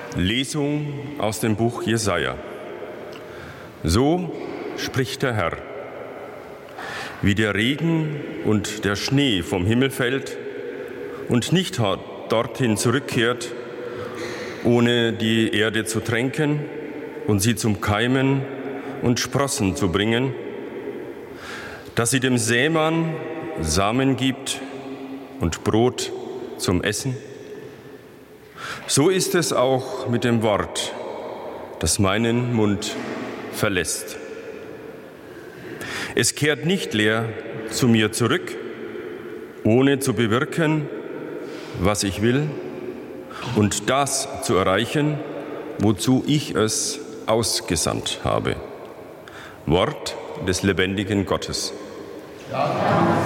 Lesung aus dem Buch Jesaja. So spricht der Herr: Wie der Regen und der Schnee vom Himmel fällt und nicht dorthin zurückkehrt, ohne die Erde zu tränken und sie zum Keimen und Sprossen zu bringen, dass sie dem Sämann Samen gibt und Brot zum Essen. So ist es auch mit dem Wort, das meinen Mund verlässt. Es kehrt nicht leer zu mir zurück, ohne zu bewirken, was ich will, und das zu erreichen, wozu ich es ausgesandt habe. Wort des lebendigen Gottes. Ja.